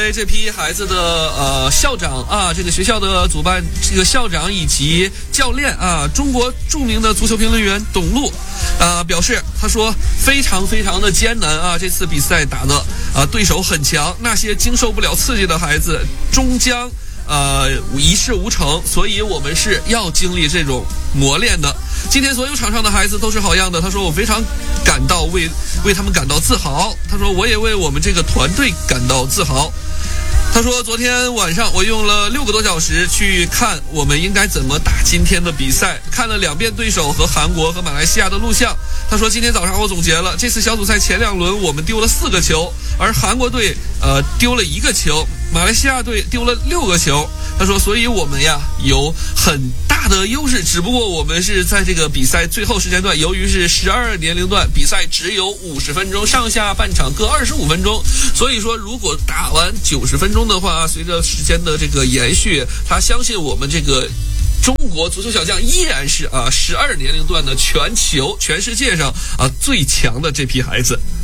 这批孩子的校长啊，这个学校的主办这个校长以及教练啊，中国著名的足球评论员董路表示，他说非常的艰难啊，这次比赛打的对手很强，那些经受不了刺激的孩子终将一事无成，所以我们是要经历这种磨练的。今天所有场上的孩子都是好样的，他说我非常感到为他们感到自豪，他说我也为我们这个团队感到自豪。他说昨天晚上我用了6个多小时去看我们应该怎么打今天的比赛，看了2遍对手和韩国和马来西亚的录像。他说今天早上我总结了，这次小组赛前2轮我们丢了4个球，而韩国队丢了1个球，马来西亚队丢了6个球。他说所以我们呀有很大的优势，只不过我们是在这个比赛最后时间段，由于是12年龄段，比赛只有50分钟，上下半场各25分钟，所以说如果打完90分钟的话，随着时间的这个延续，他相信我们这个中国足球小将依然是12年龄段的全世界上最强的这批孩子。